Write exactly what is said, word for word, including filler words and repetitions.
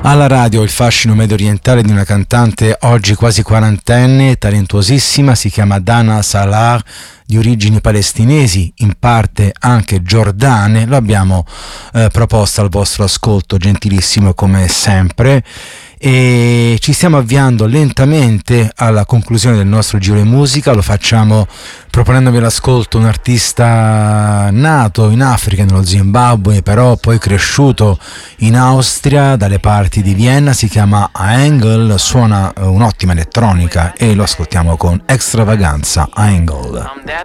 Alla radio il fascino medio orientale di una cantante oggi quasi quarantenne, talentuosissima, si chiama Dana Salah, di origini palestinesi, in parte anche giordane. Lo abbiamo eh, proposto al vostro ascolto, gentilissimo come sempre, e ci stiamo avviando lentamente alla conclusione del nostro giro di musica. Lo facciamo proponendovi l'ascolto un artista nato in Africa, nello Zimbabwe, però poi cresciuto in Austria, dalle parti di Vienna. Si chiama Engel, suona un'ottima elettronica e lo ascoltiamo con extravaganza. Engel.